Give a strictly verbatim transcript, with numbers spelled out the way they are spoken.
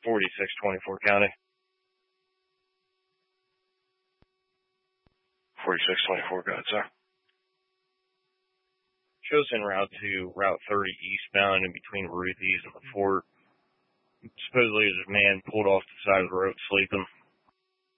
forty-six twenty-four County. forty-six twenty-four, go ahead, sir. Shows en route to Route thirty eastbound in between Ruthie's and the Fort. Supposedly there's a man pulled off the side of the road sleeping.